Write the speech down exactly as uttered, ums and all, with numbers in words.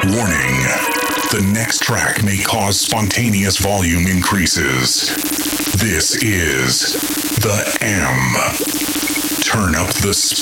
Warning. The next track may cause spontaneous volume increases. This is the M. Turn up the